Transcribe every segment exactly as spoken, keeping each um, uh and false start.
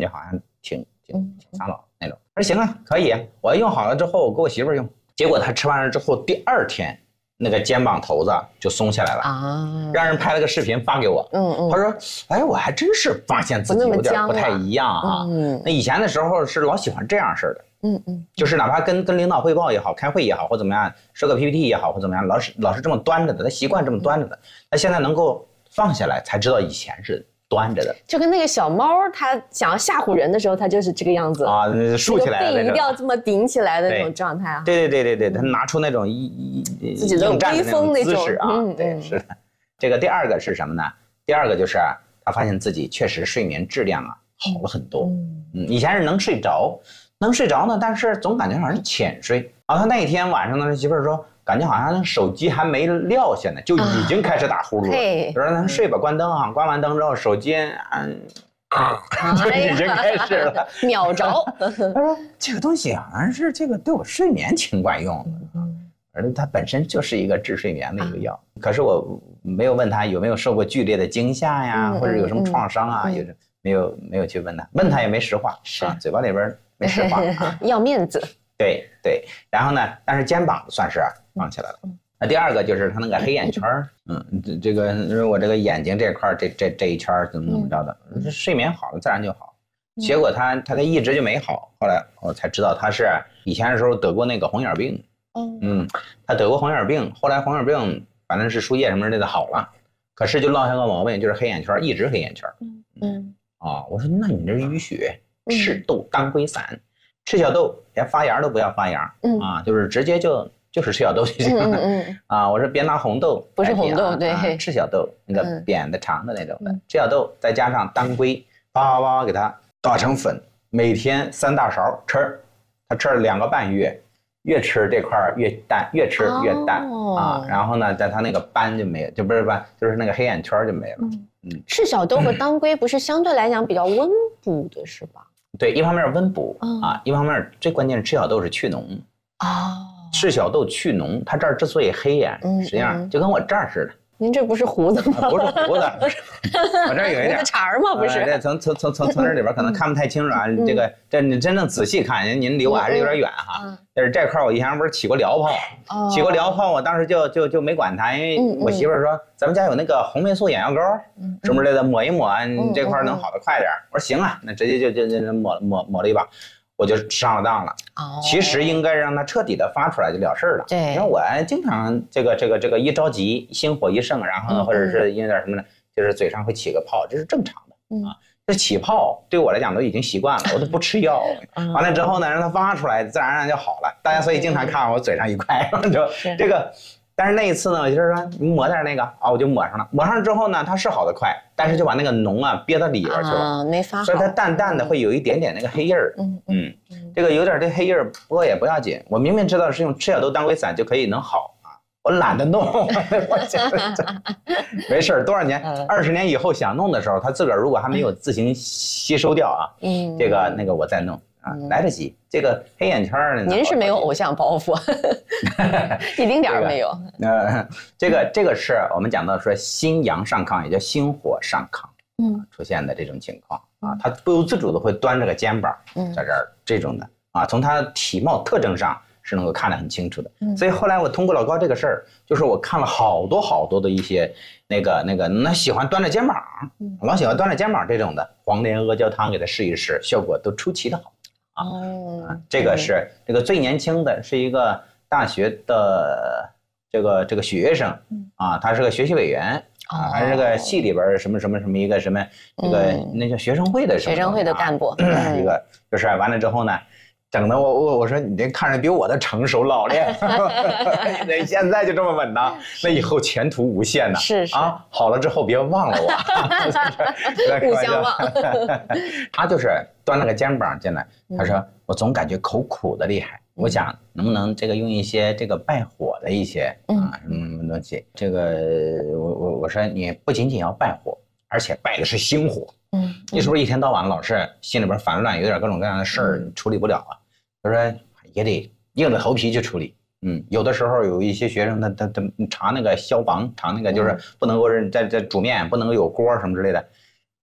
觉好像挺挺挺苍老那种。我说行啊，可以，我用好了之后我给我媳妇用。结果他吃完了之后，第二天那个肩膀头子就松下来了啊，让人拍了个视频发给我。嗯嗯，他说，哎，我还真是发现自己有点不太一样啊。嗯，那以前的时候是老喜欢这样式的。嗯嗯，就是哪怕跟跟领导汇报也好，开会也好，或怎么样，设个 P P T 也好，或怎么样，老是老是这么端着的，他习惯这么端着的。他现在能够放下来，才知道以前是端着的。 就跟那个小猫，它想要吓唬人的时候，它就是这个样子啊，竖起来的， 背一定要这么顶起来的那种状态啊。 对对对对对，他拿出那种一一自己的威风那种姿势啊。嗯，对，是的。这个第二个是什么呢？第二个就是他发现自己确实睡眠质量啊好了很多。嗯，以前是能睡着。能睡着呢，但是总感觉好像是浅睡。然后他那一天晚上呢，媳妇儿说，感觉好像手机还没撂下呢，就已经开始打呼噜了。我说咱睡吧，关灯啊，关完灯之后，手机嗯啊就已经开始了， 秒着。 他说这个东西好像是这个对我睡眠挺管用的，而它本身就是一个治睡眠的一个药。可是我没有问他有没有受过剧烈的惊吓呀，或者有什么创伤啊，有没有没有去问他，问他也没实话，是啊，嘴巴里边。没实话啊， 要面子。 对对，然后呢，但是肩膀算是放起来了。那第二个就是他那个黑眼圈嗯，这这个我这个眼睛这块这这这一圈怎么怎么着的，嗯、睡眠好了自然就好。结果他他他一直就没好，后来我才知道他是以前的时候得过那个红眼病。嗯嗯，他得过红眼病，后来红眼病反正是输液什么之类的好了，可是就落下个毛病，就是黑眼圈一直黑眼圈。嗯嗯啊，我说那你这淤血。赤豆当归散，赤小豆连发芽都不要发芽，嗯啊，就是直接就就是赤小豆就行了。嗯嗯啊，我说别拿红豆， 不是红豆，对， 啊、赤小豆那个扁的长的那种的，嗯、赤小豆再加上当归，叭叭叭给它捣成粉，每天三大勺吃，他吃了两个半月，越吃这块越淡，越吃越淡、哦、啊，然后呢，在他那个斑就没有，就不是斑，就是那个黑眼圈就没了。嗯嗯，赤小豆和当归不是相对来讲比较温补的是吧？ 对，一方面温补、嗯、啊，一方面最关键是赤小豆是去脓啊、哦，赤小豆去脓，它这儿之所以黑呀、嗯，实际上就跟我这儿似的。 您这不是胡子吗？ 啊、不是胡子，不是，我这儿有一点胡子茬吗？不是， 呃、从从从从从这里边可能看不太清楚啊。嗯、这个这你真正仔细看，您离我还是有点远哈。嗯、但是这块我以前不是起过燎泡，哦、起过燎泡，我当时就就就没管它，因为我媳妇儿说、嗯、咱们家有那个红霉素眼药膏，嗯、什么之类的，抹一抹，你这块能好得快点。我说行啊，那直接就就就抹抹抹了一把。我就上了当了，哦，其实应该让它彻底的发出来就了事儿了。 对， 因为我经常这个这个这个一着急，心火一盛，然后呢，或者是因为点什么呢，就是嘴上会起个泡，这是正常的、嗯、啊。这起泡对我来讲都已经习惯了，我都不吃药。嗯、完了之后呢，让它发出来，自然而然就好了。大家所以经常看我嘴上一块，就这个。但是那一次呢，我就是说你抹点那个啊，我就抹上了。抹上之后呢，它是好的快，但是就把那个脓啊憋到里边去了， 啊、没发好， 所以它淡淡的会有一点点那个黑印儿。嗯嗯，这个有点这黑印儿，不过也不要紧。我明明知道是用赤小豆当归散就可以能好啊，我懒得弄。我想没事，多少年，二十年以后想弄的时候，他自个儿如果还没有自行吸收掉啊，嗯，这个那个我再弄。啊，来得及。这个黑眼圈呢？ 您是没有偶像包袱，一丁点儿没有。 这个、呃，这个这个是我们讲到说心阳上亢，也叫心火上亢，嗯，出现的这种情况啊，他不由自主的会端着个肩膀，嗯，在这儿这种的啊，从他体貌特征上是能够看得很清楚的。嗯，所以后来我通过老高这个事儿，就是我看了好多好多的一些那个那个那喜欢端着肩膀，嗯，老喜欢端着肩膀这种的，黄连阿胶汤给他试一试，效果都出奇的好。啊、哦，这个是这个最年轻的，是一个大学的这个这个学生啊，他是个学习委员啊，还是个系里边什么什么什么一个什么这个、嗯、那叫学生会的什么学生会的干部， 啊、一个就是完了之后呢，整的我我我说你这看着比我的成熟老练，现在就这么稳当，那以后前途无限呐！ 是是啊，好了之后别忘了我， 互相忘。 他就是端了个肩膀进来，他说我总感觉口苦的厉害，我想能不能这个用一些这个败火的一些啊什么什么东西，这个我我我说你不仅仅要败火，而且败的是心火。嗯，你是不是一天到晚老是心里边烦乱，有点各种各样的事儿处理不了啊？他说也得硬着头皮去处理。嗯，有的时候有一些学生他他他查那个消防，查那个就是不能够在在煮面，不能够有锅什么之类的。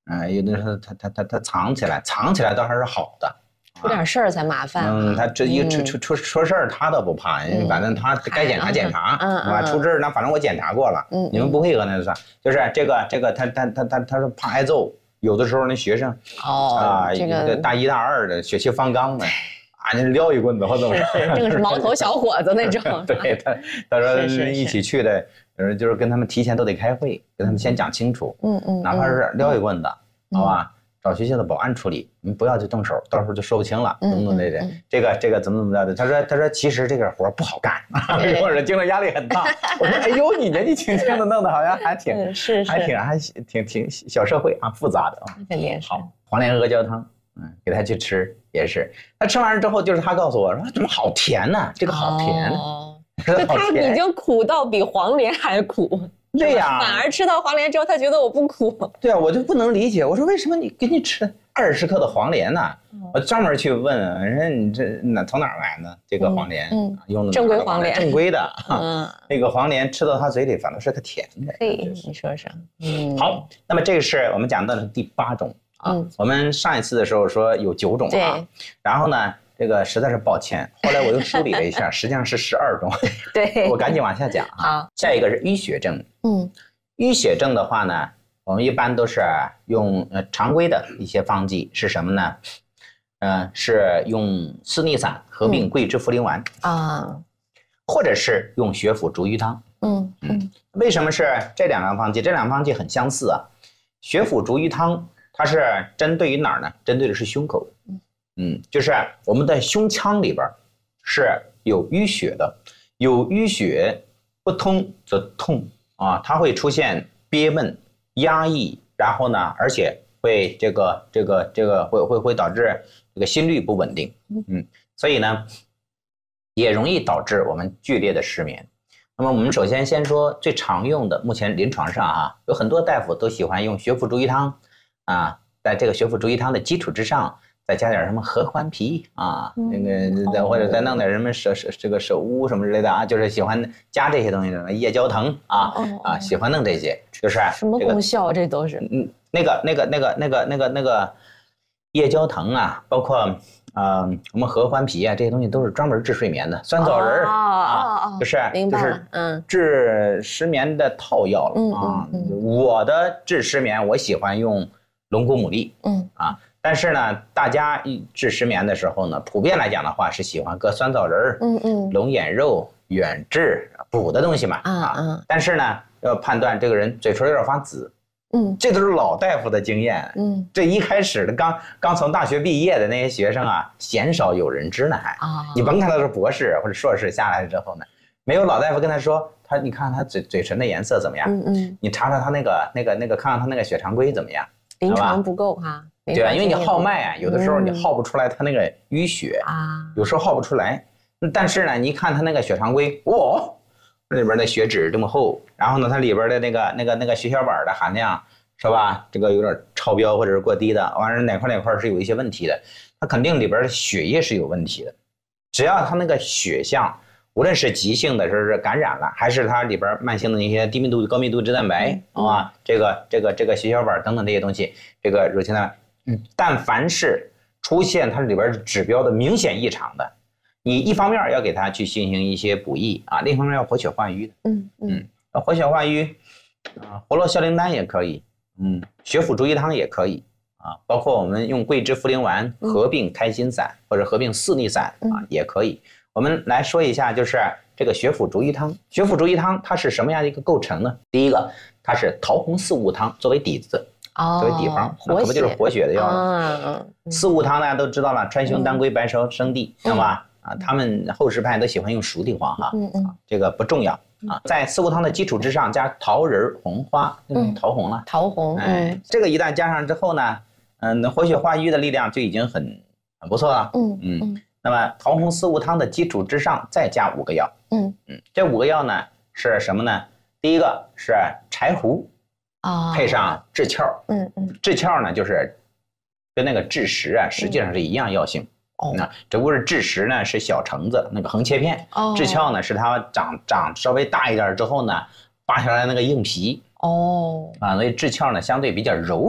啊，有的时候他他他他藏起来，藏起来倒还是好的。 出点事儿才麻烦。 嗯，他这一出出出出事儿，他倒不怕，因为反正他该检查检查，是吧？出事儿那反正我检查过了，嗯，你们不配合那就算。就是这个这个他他他他他说怕挨揍，有的时候那学生哦啊， 这个大一大二的血气方刚的。啊，你撩一棍子或怎么？ 是是，这个是毛头小伙子那种。 对他，他说一起去的，呃，就是跟他们提前都得开会，跟他们先讲清楚。嗯嗯，哪怕是撩一棍子，好吧，找学校的保安处理，你们不要去动手，到时候就说不清了，怎么怎么的，这个这个怎么怎么着的。他说他说其实这个活不好干，或者精神压力很大。我说哎呦，你年纪轻轻的弄的好像还挺是还挺还挺挺小社会啊，复杂的啊。好，黄连阿胶汤。嗯，给他去吃也是，他吃完了之后，就是他告诉我说，怎么好甜呢？这个好甜， 哦，就他已经苦到比黄连还苦。 对呀， 反而吃到黄连之后，他觉得我不苦。 对啊，我就不能理解，我说为什么你给你吃二十克的黄连呢？我专门去问，人你这哪从哪儿来的？这个黄连，嗯，用的正规黄连， 正规的，嗯，那个黄连吃到他嘴里反倒是个甜的。 嘿，你说说， 嗯，好，那么这个是我们讲到的第八种。啊，嗯、我们上一次的时候说有九种啊，然后呢，这个实在是抱歉，后来我又梳理了一下，实际上是十二种。 对， 我赶紧往下讲啊。下一个是淤血症。嗯，淤血症的话呢，我们一般都是用呃常规的一些方剂是什么呢？呃，是用四逆散合并桂枝茯苓丸啊、嗯，或者是用血府逐瘀汤。嗯嗯，为什么是这两个方剂？这两个方剂很相似啊。血府逐瘀汤。它是针对于哪儿呢？针对的是胸口，嗯，就是我们的胸腔里边是有淤血的，有淤血不通则痛啊，它会出现憋闷、压抑，然后呢，而且会这个这个这个会会会导致这个心律不稳定，嗯，所以呢，也容易导致我们剧烈的失眠。那么我们首先先说最常用的，目前临床上啊，有很多大夫都喜欢用血府逐瘀汤。啊，在这个血府逐瘀汤的基础之上，再加点什么合欢皮啊，那个或者再弄点什么手手这个手乌什么之类的啊，就是喜欢加这些东西的，夜交藤啊啊，喜欢弄这些，就是什么功效？这都是嗯，那个那个那个那个那个那个夜交藤啊，包括呃我们合欢皮啊，这些东西都是专门治睡眠的，酸枣仁啊，就是就是嗯治失眠的套药了啊。我的治失眠，我喜欢用龙骨牡蛎，嗯啊，但是呢，大家治失眠的时候呢，普遍来讲的话是喜欢搁酸枣仁嗯嗯，龙眼肉、远志补的东西嘛，啊嗯，但是呢，要判断这个人嘴唇有点发紫。嗯，这都是老大夫的经验。嗯，这一开始的刚刚从大学毕业的那些学生啊，鲜少有人知呢还。啊，你甭看他是博士或者硕士下来之后呢，没有老大夫跟他说，他你看他嘴嘴唇的颜色怎么样？嗯嗯，你查查他那个那个那个，看看他那个血常规怎么样？ 临床不够哈。 对吧？因为你号脉啊，有的时候你号不出来他那个淤血啊，有时候号不出来。但是呢，你一看他那个血常规，哦。里边的血脂这么厚，然后呢，它里边的那个那个那个血小板的含量是吧？这个有点超标或者是过低的，完了哪块哪块是有一些问题的，它肯定里边的血液是有问题的。只要它那个血象，无论是急性的，说是感染了，还是它里边慢性的那些低密度、高密度脂蛋白啊，这个这个这个血小板等等这些东西，这个乳清蛋白，嗯，但凡是出现它里边指标的明显异常的。你一方面要给他去进行一些补益啊，另一方面要活血化瘀的，嗯嗯，活血化瘀啊，活络消灵丹也可以，嗯，血府逐瘀汤也可以啊，包括我们用桂枝茯苓丸合并开心散或者合并四逆散啊也可以。我们来说一下，就是这个血府逐瘀汤，血府逐瘀汤它是什么样的一个构成呢？第一个，它是桃红四物汤作为底子。作为底方，那可不就是活血的药吗？四物汤大家都知道了，川芎、当归、白芍、生地，知道吧？啊，他们后世派都喜欢用熟地黄哈，嗯嗯，这个不重要啊。在四物汤的基础之上加桃仁、红花，嗯，桃红了， 桃红， 哎，这个一旦加上之后呢，嗯，那活血化瘀的力量就已经很很不错了，嗯嗯。那么桃红四物汤的基础之上再加五个药，嗯嗯，这五个药呢是什么呢？第一个是柴胡，啊，配上炙壳，嗯嗯，炙壳呢就是跟那个炙石啊，实际上是一样药性。哦，那只不过是炙石呢是小橙子那个横切片，哦，炙壳呢是它长长稍微大一点之后呢，扒下来那个硬皮。哦，啊，所以炙壳呢相对比较柔和，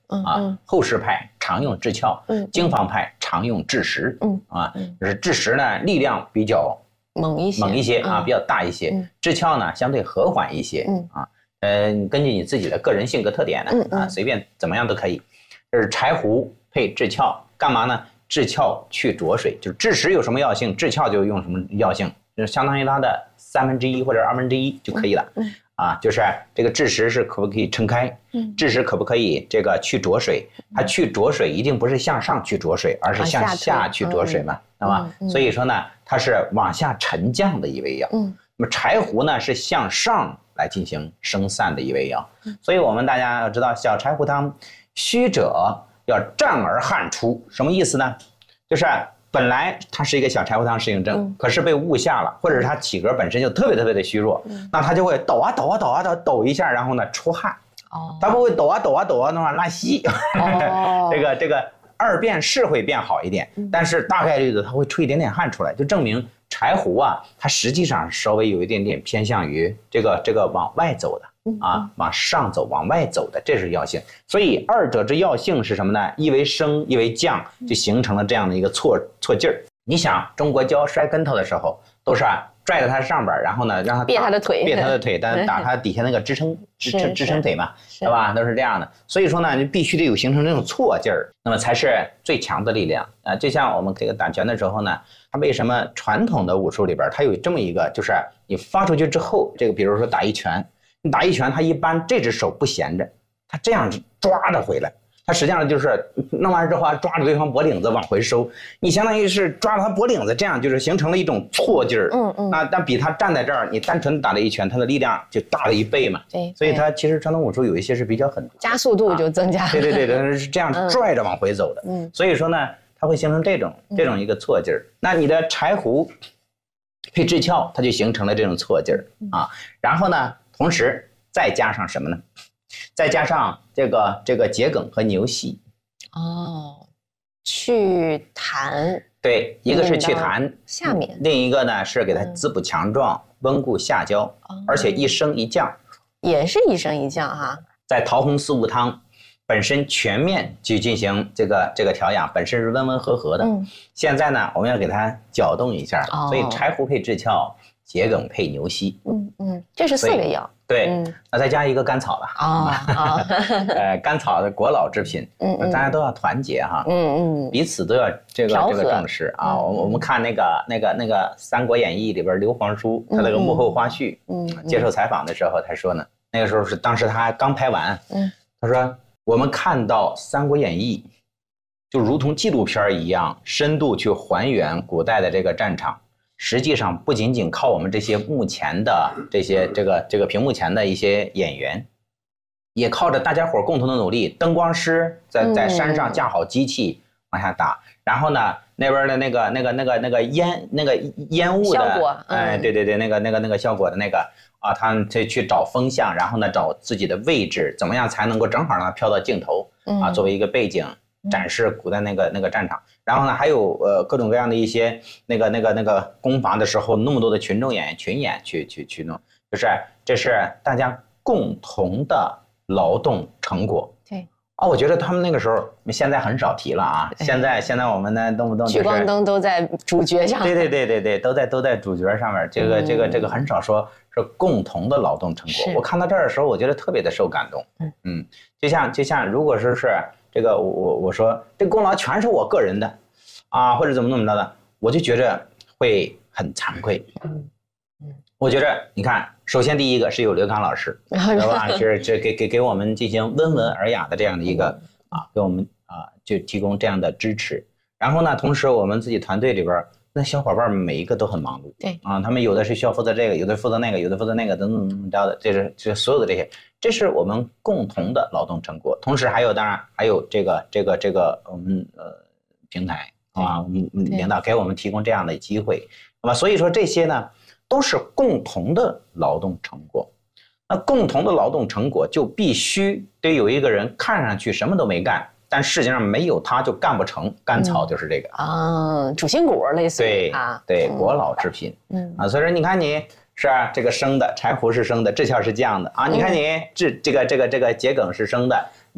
嗯啊，后世派常用制壳，嗯，经方派常用制石，嗯啊，就是制石呢力量比较猛一些， 猛一些啊，比较大一些，制壳呢相对和缓一些，嗯啊，呃，根据你自己的个人性格特点呢，啊，随便怎么样都可以。这是柴胡配制壳，干嘛呢？制壳去浊水，就是制石有什么药性，制壳就用什么药性，就是相当于它的三分之一或者二分之一就可以了。嗯啊，就是这个制石是可不可以撑开？嗯，制石可不可以这个去浊水？它去浊水一定不是向上去浊水，而是向下去浊水嘛，知道吧？所以说呢，它是往下沉降的一味药。嗯，那么柴胡呢是向上来进行生散的一味药。所以我们大家要知道，小柴胡汤虚者要战而汗出，什么意思呢？就是本来它是一个小柴胡汤适应症，嗯、可是被误下了，或者是它体格本身就特别特别的虚弱，嗯、那它就会抖啊抖啊抖啊抖抖一下，然后呢出汗。哦，它不会抖啊抖啊抖啊那么拉稀。哦，这个这个二便是会变好一点，嗯、但是大概率的它会出一点点汗出来，就证明柴胡啊，它实际上稍微有一点点偏向于这个这个往外走的。啊，往上走，往外走的，这是药性。所以二者之药性是什么呢？一为升，一为降，就形成了这样的一个错错劲儿。你想，中国教摔跟头的时候，都是啊拽着他上边，然后呢让他别他的腿， 别他的腿，但打他底下那个支撑支撑支撑腿嘛，对吧？都是这样的。所以说呢，你必须得有形成这种错劲儿，那么才是最强的力量啊。就像我们这个打拳的时候呢，它为什么传统的武术里边它有这么一个，就是你发出去之后，这个比如说打一拳。你打一拳，他一般这只手不闲着，他这样抓着回来，他实际上就是弄完之后抓着对方脖领子往回收，你相当于是抓着他脖领子，这样就是形成了一种错劲儿。嗯嗯。那但比他站在这儿，你单纯打了一拳，他的力量就大了一倍嘛。对。所以他其实传统武术有一些是比较狠， 加速度就增加了。 啊、对对对，是这样拽着往回走的。嗯。所以说呢，它会形成这种这种一个错劲儿。那你的柴胡配制壳，它就形成了这种错劲儿啊。然后呢？同时再加上什么呢？再加上这个这个桔梗和牛细。哦， 祛痰。 对，一个是祛痰， 下面； 另一个呢是给它滋补强壮，温故下焦，哦、而且一升一降。 也是一升一降哈。 在桃红四物汤本身全面去进行这个这个调养，本身是温温和和的。嗯。现在呢，我们要给它搅动一下，哦、所以柴胡配制壳。桔梗配牛膝， 嗯嗯，这是四味药。 对，嗯、那再加一个甘草吧。啊、哦，呃，甘草的国老之品，嗯嗯，大家都要团结哈，嗯嗯，彼此都要这个这个重视啊。我、嗯、我们看那个那个那个《三国演义》里边刘皇叔他那个幕后花絮，嗯，接受采访的时候他说呢，那个时候是当时他刚拍完，嗯，他说我们看到《三国演义》就如同纪录片一样，深度去还原古代的这个战场。实际上不仅仅靠我们这些目前的这些这个这个屏幕前的一些演员，也靠着大家伙共同的努力，灯光师在在山上架好机器往下打，然后呢那边的那个那个那个那个烟那个烟雾的效果， 哎对对对那个那个那个效果的那个啊，他们去去找风向，然后呢找自己的位置，怎么样才能够正好让它飘到镜头啊，作为一个背景。展示古代那个那个战场，然后呢，还有呃各种各样的一些那个那个那个攻伐的时候，那么多的群众演员群演去去去弄，就是这是大家共同的劳动成果。 对啊、哦，我觉得他们那个时候现在很少提了啊，现在现在我们呢动不动聚光灯都在主角上， 对对对对对，都在都在主角上面，这个、嗯、这个这个很少说是共同的劳动成果。我看到这儿的时候，我觉得特别的受感动。嗯嗯，就像就像如果说是。这个我我我说这功劳全是我个人的，啊或者怎么怎么着的，我就觉着会很惭愧。嗯嗯，我觉着你看，首先第一个是有刘刚老师，对吧？是这给给给我们进行温文尔雅的这样的一个啊，给我们啊就提供这样的支持。然后呢，同时我们自己团队里边那小伙伴们每一个都很忙碌， 对啊，他们有的是需要负责这个，有的负责那个，有的负责那个，等等怎么着的，这是这所有的这些。这是我们共同的劳动成果，同时还有，当然还有这个这个这个我们呃平台啊，我们领导给我们提供这样的机会，那么所以说这些呢都是共同的劳动成果。那共同的劳动成果就必须得有一个人看上去什么都没干，但实际上没有他就干不成。甘草就是这个啊，主心骨类似于啊，对对，国老之品，嗯啊，所以说你看你。是啊，这个生的柴胡是生的，制壳是降的啊。你看你这这个这个这个桔梗是生的，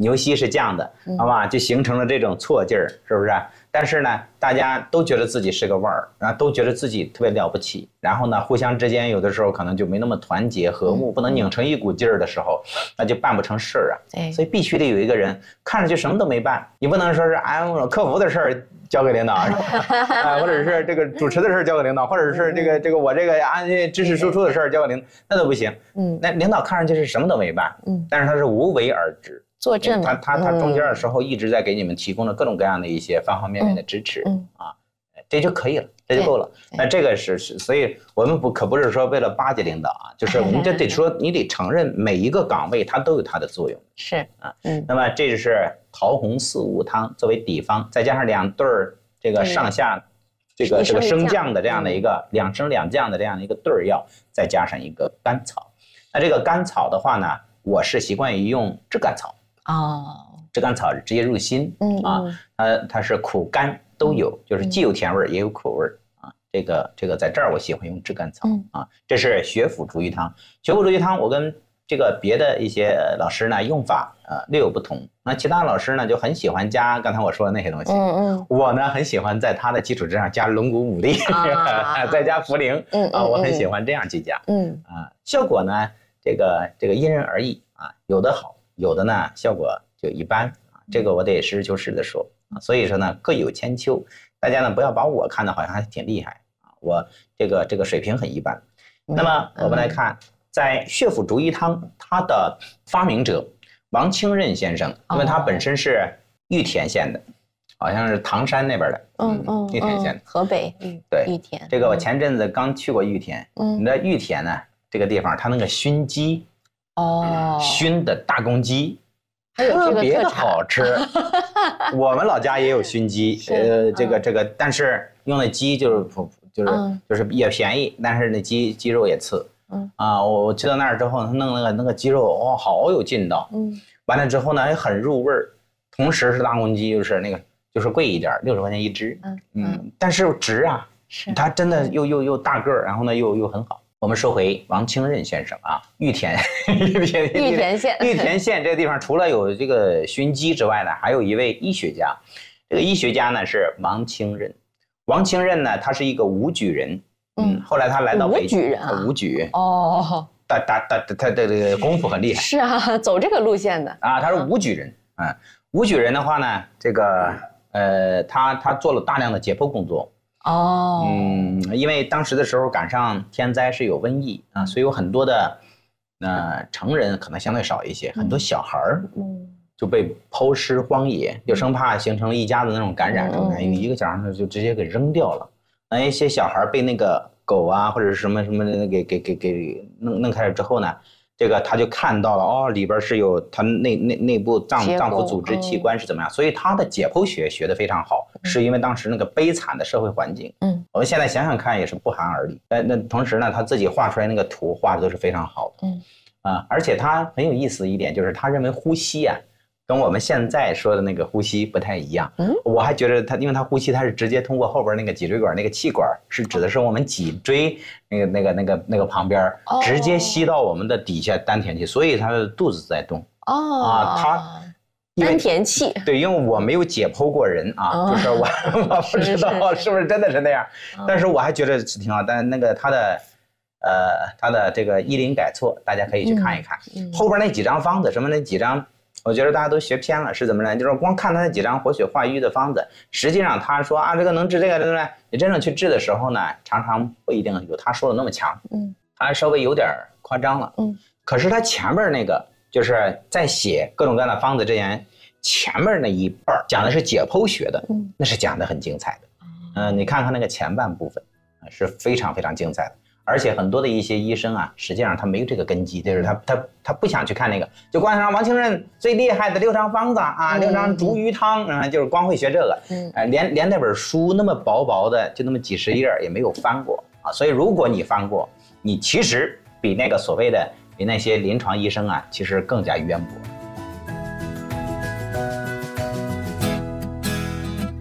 牛膝是降的，好吧，就形成了这种错劲儿，是不是？但是呢，大家都觉得自己是个腕儿，啊，都觉得自己特别了不起，然后呢，互相之间有的时候可能就没那么团结和睦，不能拧成一股劲儿的时候，那就办不成事儿啊。所以必须得有一个人看上去什么都没办，你不能说是哎，我客服的事儿交给领导，啊，或者是这个主持的事儿交给领导，或者是这个这个我这个啊知识输出的事儿交给领导，那都不行。嗯，那领导看上去是什么都没办，嗯，但是他是无为而治。 坐镇， 他他他中间的时候一直在给你们提供了各种各样的一些方方面面的支持，嗯啊，这就可以了，这就够了。那这个是是，所以我们不可不是说为了巴结领导啊，就是我们就得说，你得承认每一个岗位它都有它的作用。 是啊， 嗯。那么这就是桃红四物汤作为底方，再加上两对儿这个上下这个这个升降的这样的一个两升两降的这样的一个对儿药，再加上一个甘草。那这个甘草的话呢，我是习惯于用炙甘草。哦，炙甘草直接入心，嗯啊，它它是苦甘都有，就是既有甜味也有苦味啊。这个这个在这儿我喜欢用炙甘草啊。这是血府逐瘀汤，血府逐瘀汤我跟这个别的一些老师呢用法呃略有不同。那其他老师呢就很喜欢加刚才我说的那些东西，嗯嗯，我呢很喜欢在它的基础之上加龙骨牡蛎，啊、再加茯苓，嗯啊，我很喜欢这样去加，嗯啊，效果呢这个这个因人而异啊，有的好。有的呢效果就一般啊，这个我得实事求是的说啊，所以说呢各有千秋，大家呢不要把我看的好像还挺厉害啊，我这个这个水平很一般。那么我们来看，在血府逐瘀汤，它的发明者王清任先生，因为他本身是玉田县的，好像是唐山那边的，嗯嗯，玉田县， 河北， 对， 玉田。 这个我前阵子刚去过玉田，嗯，你知道玉田呢这个地方，它那个熏鸡。哦，熏的大公鸡特别的好吃。我们老家也有熏鸡，呃，这个这个，但是用的鸡就是就是就是也便宜，但是那鸡鸡肉也次。嗯啊，我去到那儿之后，他弄那个那个鸡肉，哇，好有劲道。嗯，完了之后呢，也很入味儿，同时是大公鸡，就是那个就是贵一点，六十块钱一只。嗯嗯，但是值啊，是它真的又又又大个儿，然后呢又又很好。我们说回王清任先生啊，玉田， 玉田玉田县， 玉田县这个地方除了有这个熏鸡之外呢，还有一位医学家。这个医学家呢是王清任。王清任呢，他是一个武举人，嗯，后来他来到北京， 武举人啊， 武举哦，他他他他的这个功夫很厉害。 是啊，走这个路线的啊，他是武举人啊。武举人的话呢，这个呃，他他做了大量的解剖工作。哦，嗯，因为当时的时候赶上天灾是有瘟疫啊，所以有很多的，呃，成人可能相对少一些，很多小孩儿，嗯，就被抛尸荒野，就生怕形成了一家子那种感染状态，有一个小孩就直接给扔掉了，那一些小孩被那个狗啊或者是什么什么的给给给给弄弄开了之后呢。这个他就看到了哦，里边是有他内内内部脏脏腑组织器官是怎么样，所以他的解剖学学得非常好，是因为当时那个悲惨的社会环境。嗯，我们现在想想看也是不寒而栗。那那同时呢，他自己画出来那个图画的都是非常好的。嗯，啊，而且他很有意思一点就是他认为呼吸啊，跟我们现在说的那个呼吸不太一样。嗯，我还觉得他，因为他呼吸他是直接通过后边那个脊椎管那个气管，是指的是我们脊椎。那个、那个、那个、那个旁边，直接吸到我们的底下丹田去，所以他的肚子在动。哦，啊，他丹田气。 对，因为我没有解剖过人啊，就是我我不知道是不是真的是那样，但是我还觉得是挺好。但那个他的，呃，他的这个医林改错，大家可以去看一看。后边那几张方子，什么那几张。我觉得大家都学偏了，是怎么呢？就是光看他那几张活血化瘀的方子，实际上他说啊，这个能治这个，对不对？你真正去治的时候呢，常常不一定有他说的那么强，嗯，他稍微有点夸张了，嗯。可是他前面那个就是在写各种各样的方子之前，前面那一半讲的是解剖学的，嗯，那是讲的很精彩的，嗯、呃，你看看那个前半部分，是非常非常精彩的。而且很多的一些医生啊，实际上他没有这个根基，就是他他他不想去看那个，就光想让王清任最厉害的六张方子啊，六张逐瘀汤啊，就是光会学这个，呃，连连那本书那么薄薄的，就那么几十页也没有翻过啊。所以如果你翻过，你其实比那个所谓的比那些临床医生啊，其实更加渊博。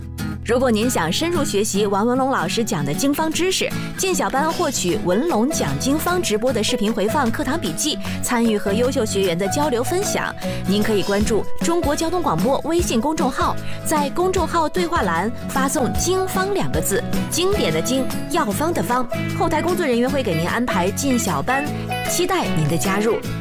如果您想深入学习王文龙老师讲的经方知识，进小班获取文龙讲经方直播的视频回放、课堂笔记，参与和优秀学员的交流分享，您可以关注中国交通广播微信公众号，在公众号对话栏发送经方两个字，经典的经，药方的方，后台工作人员会给您安排进小班，期待您的加入。